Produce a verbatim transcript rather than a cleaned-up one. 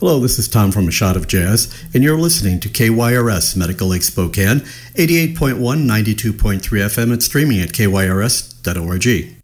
Hello, this is Tom from A Shot of Jazz, and you're listening to K Y R S Medical Lake Spokane, eighty-eight point one, ninety-two point three F M, and streaming at K Y R S dot org.